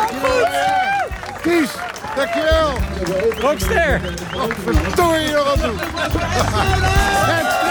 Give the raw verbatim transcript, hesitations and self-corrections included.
Kies, dankjewel. Rockster. Wat verdorie je nog aan het doen.